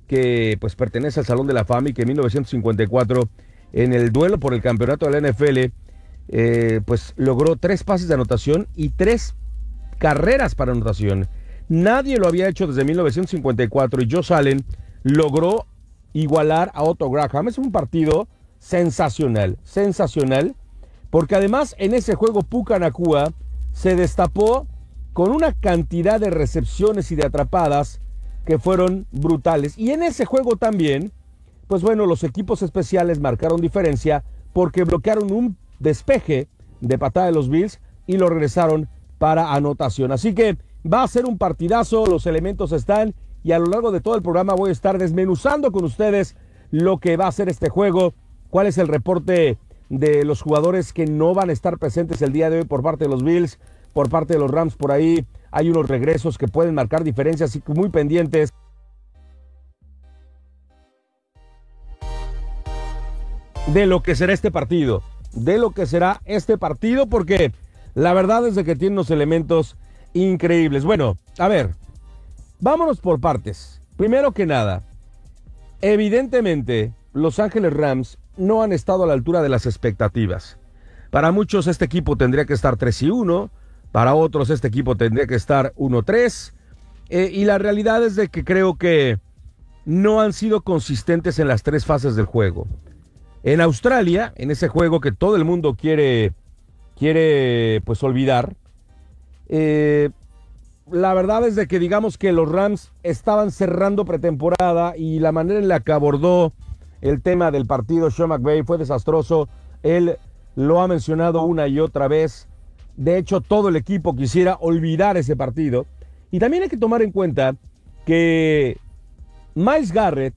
que pues pertenece al Salón de la Fama y que en 1954, en el duelo por el campeonato de la NFL, pues logró 3 pases de anotación y 3 carreras para anotación. Nadie lo había hecho desde 1954 y Josh Allen logró igualar a Otto Graham. Es un partido sensacional, sensacional, porque además en ese juego Puka Nacua se destapó con una cantidad de recepciones y de atrapadas que fueron brutales. Y en ese juego también, pues bueno, los equipos especiales marcaron diferencia porque bloquearon un despeje de patada de los Bills y lo regresaron para anotación. Así que va a ser un partidazo, los elementos están, y a lo largo de todo el programa voy a estar desmenuzando con ustedes lo que va a ser este juego, cuál es el reporte de los jugadores que no van a estar presentes el día de hoy por parte de los Bills, por parte de los Rams. Por ahí hay unos regresos que pueden marcar diferencias, así que muy pendientes de lo que será este partido, porque la verdad es de que tiene unos elementos increíbles. Bueno, a ver, vámonos por partes. Primero que nada, evidentemente, Los Ángeles Rams no han estado a la altura de las expectativas. Para muchos este equipo tendría que estar 3-1, para otros este equipo tendría que estar 1-3, y la realidad es de que creo que no han sido consistentes en las 3 fases del juego. En Australia, en ese juego que todo el mundo quiere pues olvidar, la verdad es de que digamos que los Rams estaban cerrando pretemporada y la manera en la que abordó el tema del partido Sean McVay fue desastroso. Él lo ha mencionado una y otra vez. De hecho, todo el equipo quisiera olvidar ese partido. Y también hay que tomar en cuenta que Myles Garrett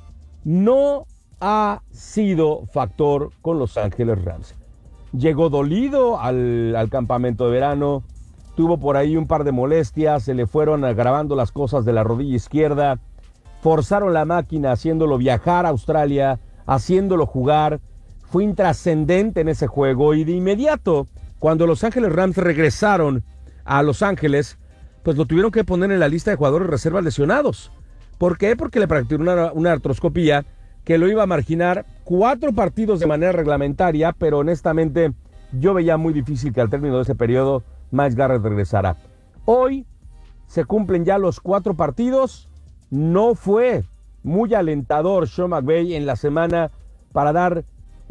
no ha sido factor con Los Ángeles Rams. Llegó dolido al campamento de verano, tuvo por ahí un par de molestias, se le fueron agravando las cosas de la rodilla izquierda, forzaron la máquina haciéndolo viajar a Australia, haciéndolo jugar, fue intrascendente en ese juego y de inmediato, cuando Los Ángeles Rams regresaron a Los Ángeles, pues lo tuvieron que poner en la lista de jugadores reservas lesionados. ¿Por qué? Porque le practicó una artroscopía que lo iba a marginar 4 partidos de manera reglamentaria, pero honestamente yo veía muy difícil que al término de ese periodo Myles Garrett regresara. Hoy se cumplen ya los 4 partidos. No fue muy alentador Sean McVay en la semana para dar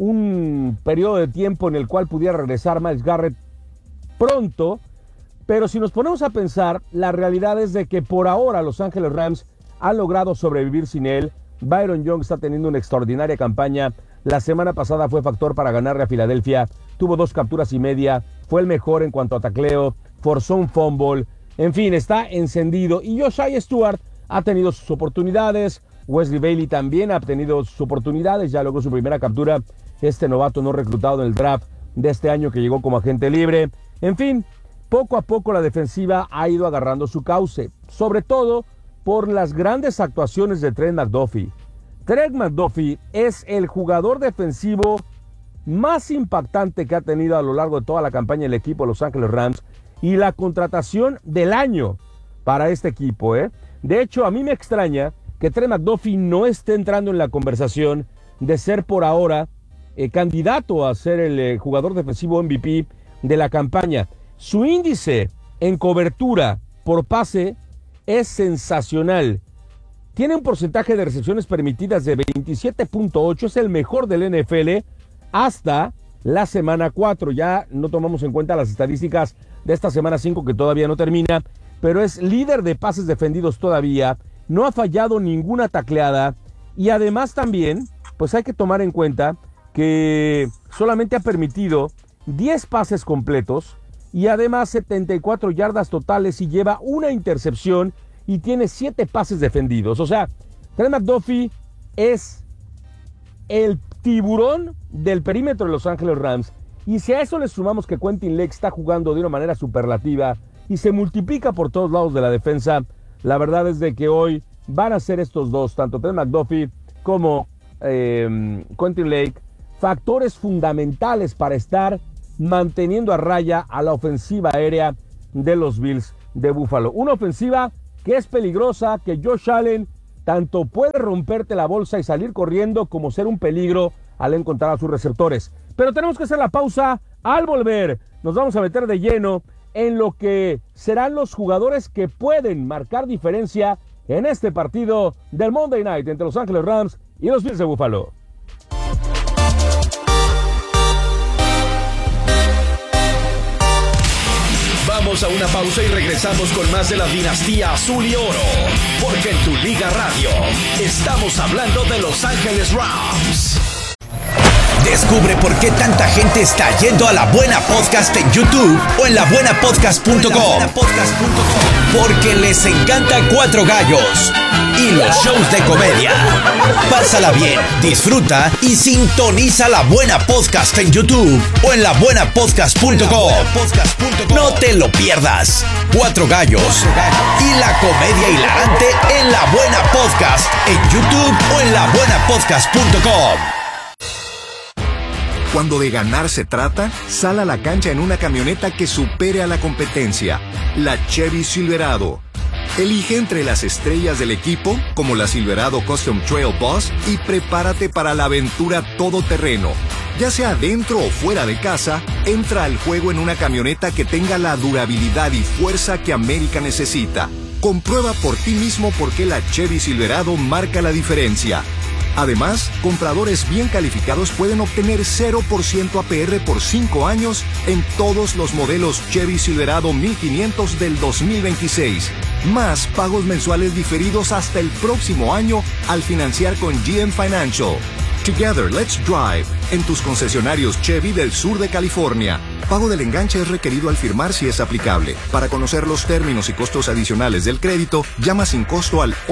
un periodo de tiempo en el cual pudiera regresar Myles Garrett pronto, pero si nos ponemos a pensar, la realidad es de que por ahora Los Ángeles Rams han logrado sobrevivir sin él. Byron Young está teniendo una extraordinaria campaña. La semana pasada fue factor para ganarle a Filadelfia. Tuvo 2 capturas y media. Fue el mejor en cuanto a tacleo. Forzó un fumble. En fin, está encendido. Y Josiah Stewart ha tenido sus oportunidades. Wesley Bailey también ha tenido sus oportunidades. Ya logró su primera captura. Este novato no reclutado en el draft de este año que llegó como agente libre. En fin, poco a poco la defensiva ha ido agarrando su cauce. Sobre todo por las grandes actuaciones de Trent McDuffie. Trent McDuffie es el jugador defensivo más impactante que ha tenido a lo largo de toda la campaña el equipo de Los Ángeles Rams y la contratación del año para este equipo. De hecho, a mí me extraña que Trent McDuffie no esté entrando en la conversación de ser por ahora candidato a ser el jugador defensivo MVP de la campaña. Su índice en cobertura por pase es sensacional. Tiene un porcentaje de recepciones permitidas de 27.8, es el mejor del NFL hasta la semana 4. Ya no tomamos en cuenta las estadísticas de esta semana 5 que todavía no termina, pero es líder de pases defendidos todavía, no ha fallado ninguna tacleada y además también, pues hay que tomar en cuenta que solamente ha permitido 10 pases completos y además 74 yardas totales y lleva una intercepción y tiene 7 pases defendidos. O sea, Trent McDuffie es el tiburón del perímetro de Los Ángeles Rams. Y si a eso le sumamos que Quentin Lake está jugando de una manera superlativa y se multiplica por todos lados de la defensa, la verdad es de que hoy van a ser estos dos, tanto Trent McDuffie como Quentin Lake, factores fundamentales para estar manteniendo a raya a la ofensiva aérea de los Bills de Buffalo. Una ofensiva que es peligrosa, que Josh Allen tanto puede romperte la bolsa y salir corriendo como ser un peligro al encontrar a sus receptores. Pero tenemos que hacer la pausa. Al volver, nos vamos a meter de lleno en lo que serán los jugadores que pueden marcar diferencia en este partido del Monday Night entre Los Ángeles Rams y los Bills de Buffalo. Vamos a una pausa y regresamos con más de la dinastía azul y oro, porque en tu Liga Radio estamos hablando de Los Ángeles Rams. Descubre por qué tanta gente está yendo a La Buena Podcast en YouTube o en labuenapodcast.com. Porque les encanta Cuatro Gallos y los shows de comedia. Pásala bien, disfruta y sintoniza La Buena Podcast en YouTube o en labuenapodcast.com. No te lo pierdas. Cuatro Gallos y la comedia hilarante en La Buena Podcast en YouTube o en labuenapodcast.com. Cuando de ganar se trata, sal a la cancha en una camioneta que supere a la competencia, la Chevy Silverado. Elige entre las estrellas del equipo, como la Silverado Custom Trail Boss, y prepárate para la aventura todoterreno. Ya sea dentro o fuera de casa, entra al juego en una camioneta que tenga la durabilidad y fuerza que América necesita. Comprueba por ti mismo por qué la Chevy Silverado marca la diferencia. Además, compradores bien calificados pueden obtener 0% APR por 5 años en todos los modelos Chevy Silverado 1500 del 2026. Más pagos mensuales diferidos hasta el próximo año al financiar con GM Financial. Together, let's drive en tus concesionarios Chevy del sur de California. Pago del enganche es requerido al firmar si es aplicable. Para conocer los términos y costos adicionales del crédito, llama sin costo al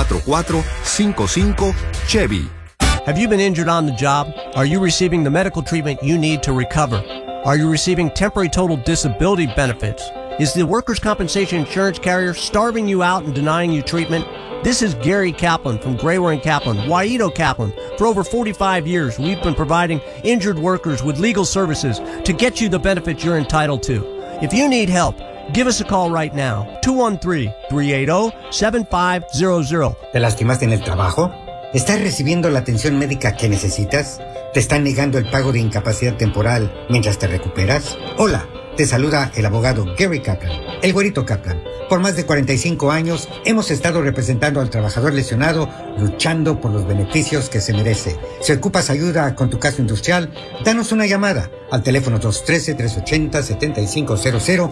844-55-CHEVY. Have you been injured on the job? Are you receiving the medical treatment you need to recover? Are you receiving temporary total disability benefits? Is the workers' compensation insurance carrier starving you out and denying you treatment? This is Gary Kaplan from Grawer & Kaplan, Waito Kaplan. For over 45 years, we've been providing injured workers with legal services to get you the benefits you're entitled to. If you need help, give us a call right now, 213-380-7500. ¿Te lastimaste en el trabajo? ¿Estás recibiendo la atención médica que necesitas? ¿Te están negando el pago de incapacidad temporal mientras te recuperas? Hola, te saluda el abogado Gary Kaplan, el güerito Kaplan. Por más de 45 años hemos estado representando al trabajador lesionado, luchando por los beneficios que se merece. Si ocupas ayuda con tu caso industrial, danos una llamada al teléfono 213-380-7500,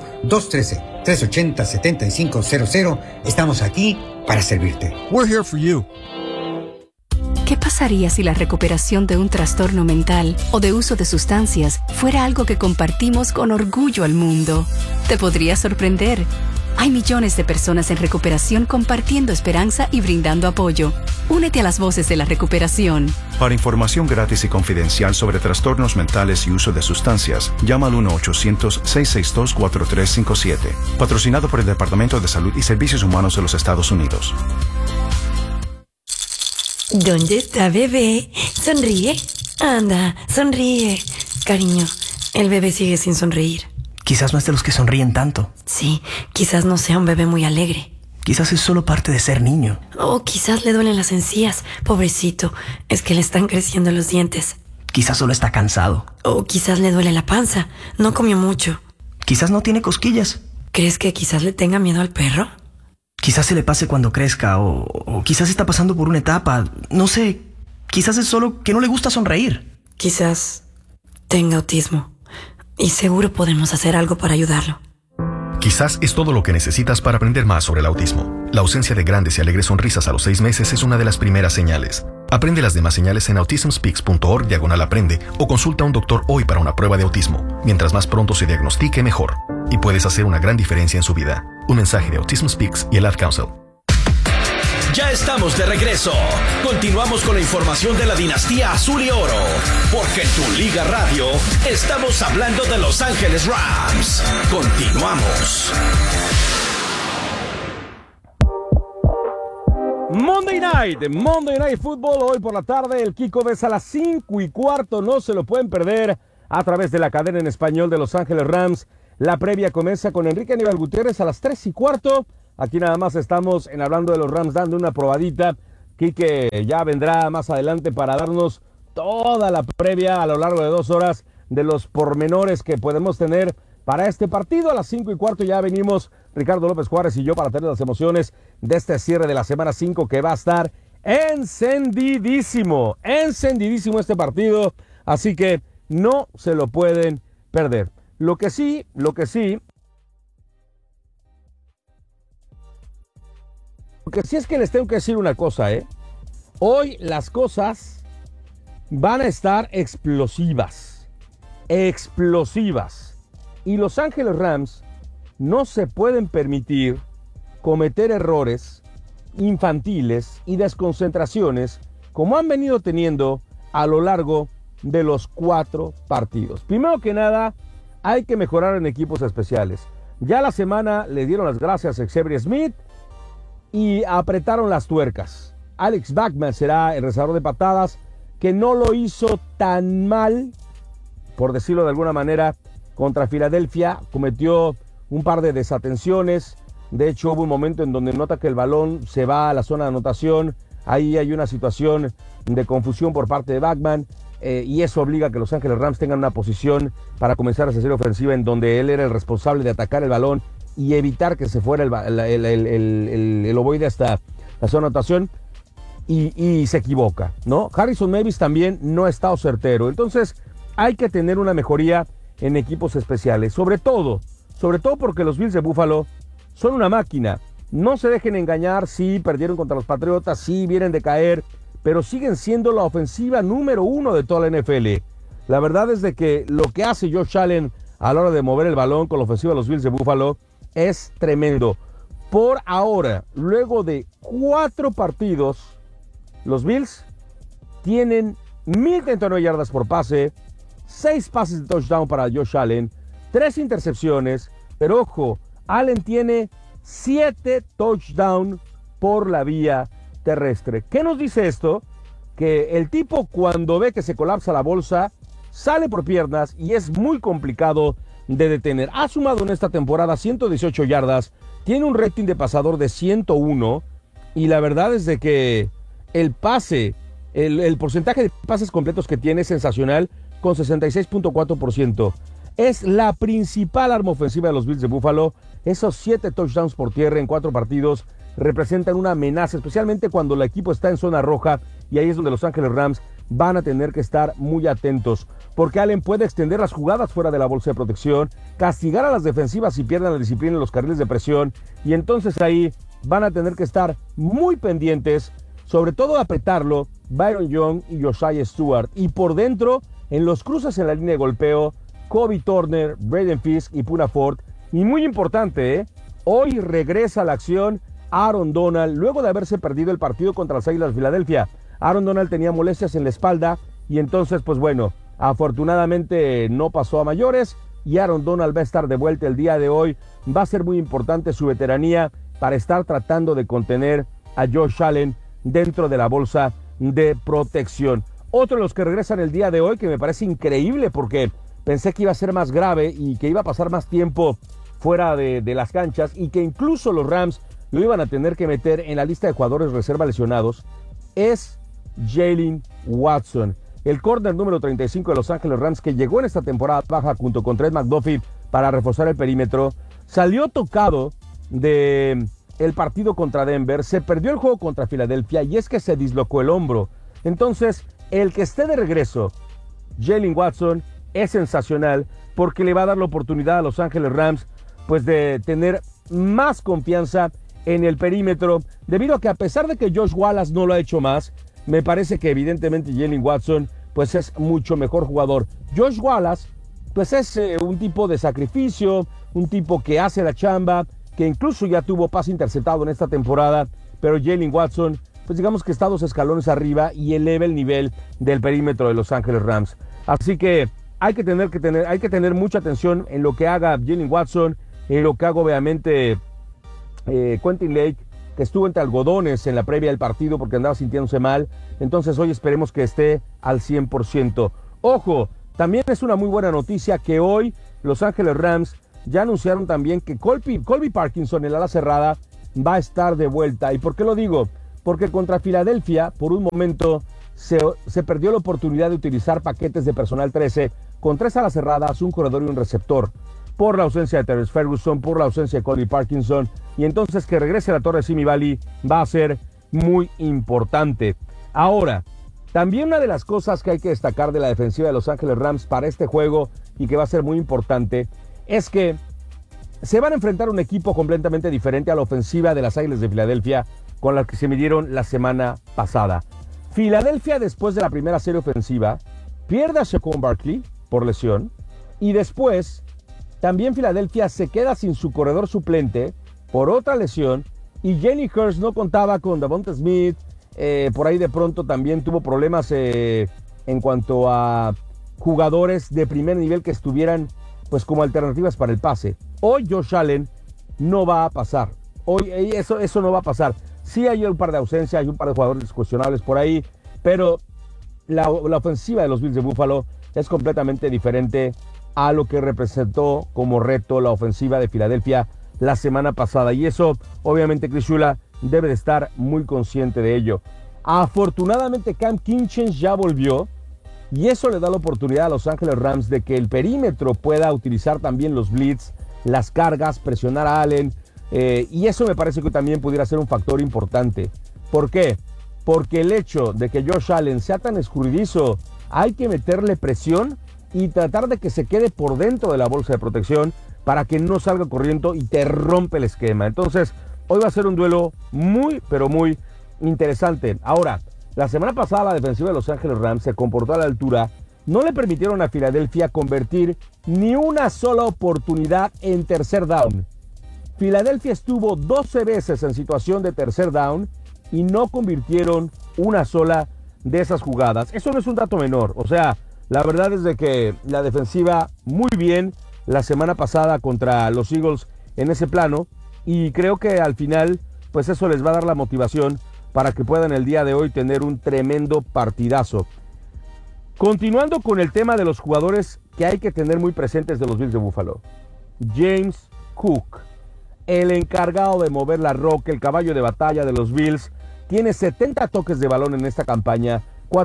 213-380-7500. Estamos aquí para servirte. We're here for you. ¿Qué pasaría si la recuperación de un trastorno mental o de uso de sustancias fuera algo que compartimos con orgullo al mundo? Te podría sorprender. Hay millones de personas en recuperación compartiendo esperanza y brindando apoyo. Únete a las voces de la recuperación. Para información gratis y confidencial sobre trastornos mentales y uso de sustancias, llama al 1-800-662-4357. Patrocinado por el Departamento de Salud y Servicios Humanos de los Estados Unidos. ¿Dónde está bebé? Sonríe. Anda, sonríe. Cariño, el bebé sigue sin sonreír. Quizás no es de los que sonríen tanto. Sí, quizás no sea un bebé muy alegre. Quizás es solo parte de ser niño. O quizás le duelen las encías. Pobrecito, es que le están creciendo los dientes. Quizás solo está cansado. O quizás le duele la panza. No comió mucho. Quizás no tiene cosquillas. ¿Crees que quizás le tenga miedo al perro? Quizás se le pase cuando crezca o quizás está pasando por una etapa. No sé, quizás es solo que no le gusta sonreír. Quizás tenga autismo. Y seguro podemos hacer algo para ayudarlo. Quizás es todo lo que necesitas para aprender más sobre el autismo. La ausencia de grandes y alegres sonrisas a los 6 meses es una de las primeras señales. Aprende las demás señales en autismspeaks.org/aprende o consulta a un doctor hoy para una prueba de autismo. Mientras más pronto se diagnostique, mejor. Y puedes hacer una gran diferencia en su vida. Un mensaje de Autism Speaks y el Ad Council. Ya estamos de regreso. Continuamos con la información de la dinastía azul y oro, porque en tu Liga Radio estamos hablando de Los Ángeles Rams. Continuamos. Monday Night Football, hoy por la tarde, el kickoff es a las 5:15, no se lo pueden perder a través de la cadena en español de Los Ángeles Rams. La previa comienza con Enrique Aníbal Gutiérrez a las 3:15. Aquí nada más estamos en Hablando de los Rams dando una probadita Quique ya vendrá más adelante para darnos toda la previa a lo largo de 2 horas de los pormenores que podemos tener para este partido. A las 5:15 ya venimos Ricardo López Juárez y yo para tener las emociones de este cierre de la semana 5 que va a estar encendidísimo este partido. Así que no se lo pueden perder. Lo que sí es que les tengo que decir una cosa, Hoy las cosas van a estar explosivas. Y Los Ángeles Rams no se pueden permitir cometer errores infantiles y desconcentraciones como han venido teniendo a lo largo de los 4 partidos. Primero que nada, hay que mejorar en equipos especiales. Ya la semana le dieron las gracias a Xavier Smith y apretaron las tuercas. Alex Bachman será el receptor de patadas, que no lo hizo tan mal, por decirlo de alguna manera, contra Filadelfia. Cometió un par de desatenciones. De hecho, hubo un momento en donde nota que el balón se va a la zona de anotación. Ahí hay una situación de confusión por parte de Bachman, y eso obliga a que Los Ángeles Rams tengan una posición para comenzar esa serie ofensiva en donde él era el responsable de atacar el balón y evitar que se fuera el ovoide hasta la zona de anotación, y se equivoca, ¿no? Harrison Mavis también no ha estado certero. Entonces hay que tener una mejoría en equipos especiales, sobre todo porque los Bills de Buffalo son una máquina. No se dejen engañar, sí, perdieron contra los Patriotas, sí, vienen de caer, pero siguen siendo la ofensiva número 1 de toda la NFL. La verdad es de que lo que hace Josh Allen a la hora de mover el balón con la ofensiva de los Bills de Buffalo es tremendo. Por ahora, luego de 4 partidos, los Bills tienen 1,039 yardas por pase, 6 pases de touchdown para Josh Allen, 3 intercepciones, pero ojo, Allen tiene 7 touchdowns por la vía terrestre. ¿Qué nos dice esto? Que el tipo, cuando ve que se colapsa la bolsa, sale por piernas y es muy complicado de detener. Ha sumado en esta temporada 118 yardas, tiene un rating de pasador de 101, y la verdad es de que el porcentaje de pases completos que tiene es sensacional, con 66.4%. Es la principal arma ofensiva de los Bills de Buffalo. Esos 7 touchdowns por tierra en 4 partidos representan una amenaza, especialmente cuando el equipo está en zona roja, y ahí es donde Los Ángeles Rams van a tener que estar muy atentos, porque Allen puede extender las jugadas fuera de la bolsa de protección, castigar a las defensivas si pierden la disciplina en los carriles de presión, y entonces ahí van a tener que estar muy pendientes, sobre todo apretarlo Byron Young y Josiah Stewart, y por dentro, en los cruces en la línea de golpeo, Kobe Turner, Braden Fisk y Puna Ford. Y muy importante, hoy regresa a la acción Aaron Donald, luego de haberse perdido el partido contra las Águilas de Filadelfia. Aaron Donald tenía molestias en la espalda, y entonces, pues bueno, afortunadamente no pasó a mayores, y Aaron Donald va a estar de vuelta el día de hoy. Va a ser muy importante su veteranía para estar tratando de contener a Josh Allen dentro de la bolsa de protección. Otro de los que regresan el día de hoy, que me parece increíble porque pensé que iba a ser más grave y que iba a pasar más tiempo fuera de las canchas, y que incluso los Rams lo iban a tener que meter en la lista de jugadores reserva lesionados, es Jaylen Watson, el corner número 35 de Los Ángeles Rams, que llegó en esta temporada baja junto con Trent McDuffie para reforzar el perímetro. Salió tocado de el partido contra Denver, se perdió el juego contra Filadelfia, y es que se dislocó el hombro. Entonces, el que esté de regreso, Jaylen Watson, es sensacional, porque le va a dar la oportunidad a Los Ángeles Rams pues de tener más confianza en el perímetro, debido a que, a pesar de que Josh Wallace no lo ha hecho más, me parece que evidentemente Jaylen Watson pues es mucho mejor jugador. Josh Wallace pues es un tipo de sacrificio, un tipo que hace la chamba, que incluso ya tuvo pase interceptado en esta temporada, pero Jaylen Watson pues digamos que está 2 escalones arriba y eleva el nivel del perímetro de Los Ángeles Rams. Así que hay que tener mucha atención en lo que haga Jaylen Watson, en lo que haga obviamente Quentin Lake, que estuvo entre algodones en la previa del partido porque andaba sintiéndose mal. Entonces hoy esperemos que esté al 100%. Ojo, también es una muy buena noticia que hoy Los Ángeles Rams ya anunciaron también que Colby Parkinson, el ala cerrada, va a estar de vuelta. ¿Y por qué lo digo? porque contra Filadelfia, por un momento, se perdió la oportunidad de utilizar paquetes de personal 13 con 3 alas cerradas, un corredor y un receptor, por la ausencia de Terrence Ferguson, por la ausencia de Colby Parkinson, y entonces que regrese a la torre Simi Valley va a ser muy importante. Ahora, también una de las cosas que hay que destacar de la defensiva de Los Ángeles Rams para este juego y que va a ser muy importante es que se van a enfrentar un equipo completamente diferente a la ofensiva de las Águilas de Filadelfia con la que se midieron la semana pasada. Filadelfia, después de la primera serie ofensiva, pierde a Saquon Barkley por lesión, y después también Filadelfia se queda sin su corredor suplente por otra lesión, y Jalen Hurts no contaba con Devonta Smith. Por ahí de pronto también tuvo problemas en cuanto a jugadores de primer nivel que estuvieran pues como alternativas para el pase. Hoy Josh Allen no va a pasar. Hoy eso no va a pasar. Sí hay un par de ausencias, hay un par de jugadores cuestionables por ahí, pero la ofensiva de los Bills de Buffalo es completamente diferente a lo que representó como reto la ofensiva de Filadelfia la semana pasada. Y eso, obviamente, Chris Shula debe de estar muy consciente de ello. Afortunadamente, Cam Kinchens ya volvió, y eso le da la oportunidad a Los Ángeles Rams de que el perímetro pueda utilizar también los blitz, las cargas, presionar a Allen, y eso me parece que también pudiera ser un factor importante. ¿Por qué? Porque el hecho de que Josh Allen sea tan escurridizo, hay que meterle presión y tratar de que se quede por dentro de la bolsa de protección para que no salga corriendo y te rompe el esquema. Entonces, hoy va a ser un duelo muy, pero muy interesante. Ahora, la semana pasada la defensiva de Los Ángeles Rams se comportó a la altura. No le permitieron a Filadelfia convertir ni una sola oportunidad en tercer down. Filadelfia estuvo 12 veces en situación de tercer down y no convirtieron una sola de esas jugadas. Eso no es un dato menor. O sea, la verdad es de que la defensiva muy bien la semana pasada contra los Eagles en ese plano, y creo que al final pues eso les va a dar la motivación para que puedan el día de hoy tener un tremendo partidazo. Continuando con el tema de los jugadores que hay que tener muy presentes de los Bills de Buffalo. James Cook, el encargado de mover la roca, el caballo de batalla de los Bills, tiene 70 toques de balón en esta campaña,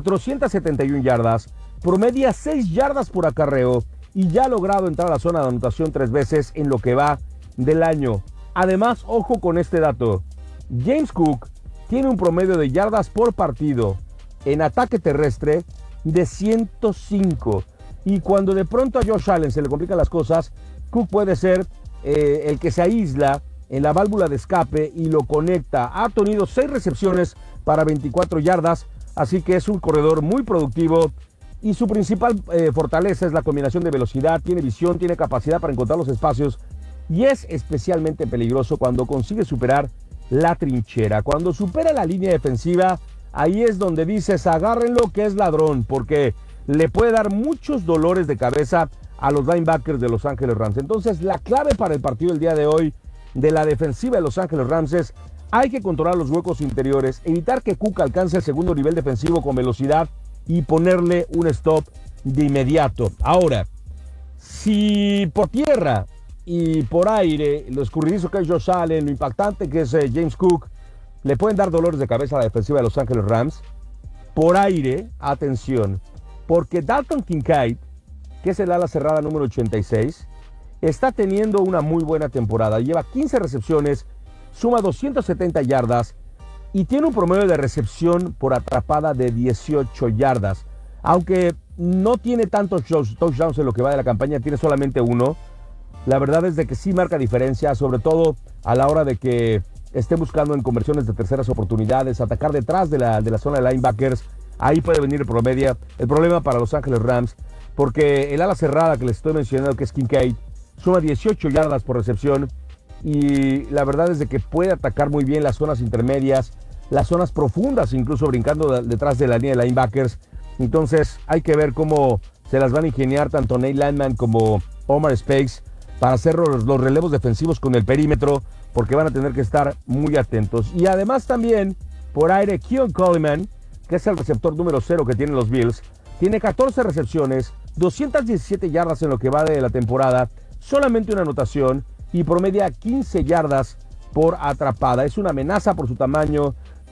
471 yardas, promedia 6 yardas por acarreo y ya ha logrado entrar a la zona de anotación 3 veces en lo que va del año. Además, ojo con este dato, James Cook tiene un promedio de yardas por partido en ataque terrestre de 105. Y cuando de pronto a Josh Allen se le complican las cosas, Cook puede ser el que se aísla en la válvula de escape y lo conecta. Ha tenido 6 recepciones para 24 yardas, así que es un corredor muy productivo. Y su principal fortaleza es la combinación de velocidad, tiene visión, tiene capacidad para encontrar los espacios y es especialmente peligroso cuando consigue superar la trinchera. Cuando supera la línea defensiva, ahí es donde dices agárrenlo que es ladrón, porque le puede dar muchos dolores de cabeza a los linebackers de Los Ángeles Rams. Entonces la clave para el partido del día de hoy de la defensiva de Los Ángeles Rams es hay que controlar los huecos interiores, evitar que Cook alcance el segundo nivel defensivo con velocidad y ponerle un stop de inmediato. Ahora, si por tierra y por aire, lo escurridizo que es Josh Allen, lo impactante que es James Cook, le pueden dar dolores de cabeza a la defensiva de Los Ángeles Rams. Por aire, atención, porque Dalton Kincaid, que es el ala cerrada número 86, está teniendo una muy buena temporada. Lleva 15 recepciones, suma 270 yardas, y tiene un promedio de recepción por atrapada de 18 yardas. Aunque no tiene tantos touchdowns en lo que va de la campaña, tiene solamente uno. La verdad es de que sí marca diferencia, sobre todo a la hora de que esté buscando en conversiones de terceras oportunidades, atacar detrás de la zona de linebackers. Ahí puede venir el problema para Los Ángeles Rams, porque el ala cerrada que les estoy mencionando, que es Kincaid, suma 18 yardas por recepción, y la verdad es de que puede atacar muy bien las zonas intermedias, las zonas profundas, incluso brincando detrás de la línea de linebackers. Entonces hay que ver cómo se las van a ingeniar tanto Nate Landman como Omar Speights para hacer los relevos defensivos con el perímetro, porque van a tener que estar muy atentos. Y además también por aire Keon Coleman, que es el receptor número 0 que tienen los Bills, tiene 14 recepciones, 217 yardas en lo que va de la temporada, solamente una anotación y promedia 15 yardas por atrapada. Es una amenaza por su tamaño,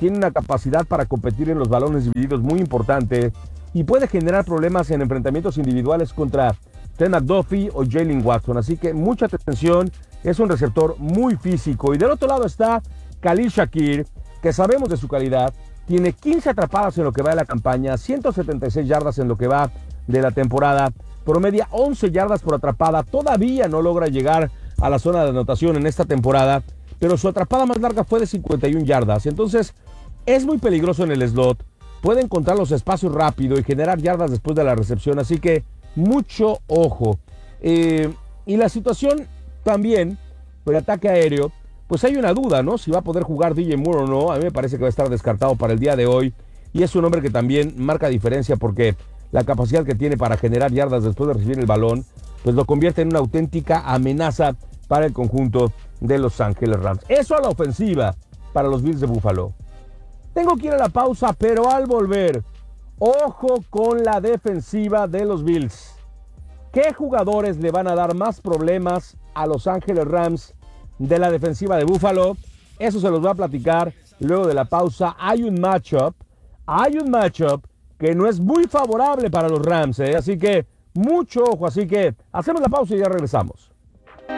tiene una capacidad para competir en los balones divididos muy importante y puede generar problemas en enfrentamientos individuales contra Trent McDuffie o Jalen Watson. Así que mucha atención, es un receptor muy físico. Y del otro lado está Khalil Shakir, que sabemos de su calidad. Tiene 15 atrapadas en lo que va de la campaña, 176 yardas en lo que va de la temporada, promedia 11 yardas por atrapada. Todavía no logra llegar a la zona de anotación en esta temporada, pero su atrapada más larga fue de 51 yardas. Entonces, es muy peligroso en el slot. Puede encontrar los espacios rápido y generar yardas después de la recepción. Así que, mucho ojo. Y la situación también, por el ataque aéreo, pues hay una duda, ¿no? Si va a poder jugar DJ Moore o no. A mí me parece que va a estar descartado para el día de hoy. Y es un hombre que también marca diferencia porque la capacidad que tiene para generar yardas después de recibir el balón, pues lo convierte en una auténtica amenaza para el conjunto de Los Ángeles Rams. Eso a la ofensiva para los Bills de Buffalo. Tengo que ir a la pausa, pero al volver, ojo con la defensiva de los Bills. ¿Qué jugadores le van a dar más problemas a Los Ángeles Rams de la defensiva de Buffalo? Eso se los voy a platicar luego de la pausa. Hay un matchup que no es muy favorable para los Rams, así que mucho ojo. Así que hacemos la pausa y ya regresamos.